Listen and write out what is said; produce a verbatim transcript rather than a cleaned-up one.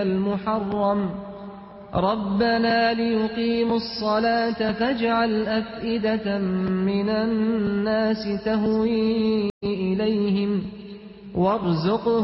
الْمُحَرَّمِ رَبَّنَا لِيُقِيمُوا الصَّلَاةَ فَاجْعَلْ أَفْئِدَةً مِّنَ النَّاسِ تَهْوِي إِلَيْهِمْ وَارْزُقْهُم